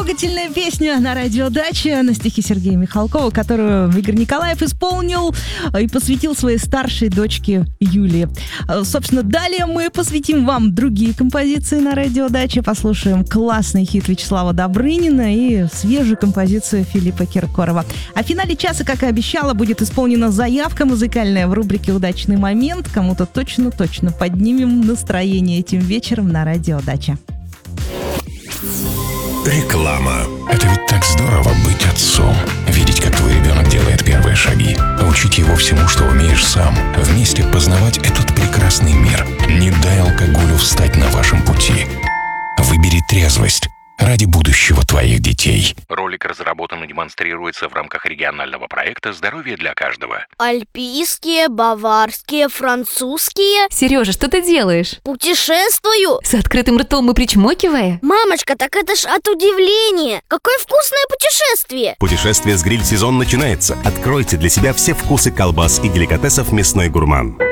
трогательная песня на радиодаче на стихи Сергея Михалкова, которую Игорь Николаев исполнил и посвятил своей старшей дочке Юлии. Собственно, далее мы посвятим вам другие композиции на радиодаче. Послушаем классный хит Вячеслава Добрынина и свежую композицию Филиппа Киркорова. А в финале часа, как и обещала, будет исполнена заявка музыкальная в рубрике «Удачный момент». Кому-то точно поднимем настроение этим вечером на радиодаче. Реклама. Это ведь так здорово быть отцом. Видеть, как твой ребенок делает первые шаги. Учить его всему, что умеешь сам. Вместе познавать этот прекрасный мир. Не дай алкоголю встать на вашем пути. Выбери трезвость ради будущего твоих детей. Ролик разработан и демонстрируется в рамках регионального проекта «Здоровье для каждого». Альпийские, баварские, французские. Сережа, что ты делаешь? Путешествую. С открытым ртом и причмокивая? Мамочка, так это ж от удивления. Какое вкусное путешествие. Путешествие с гриль-сезон начинается. Откройте для себя все вкусы колбас и деликатесов «Мясной гурман».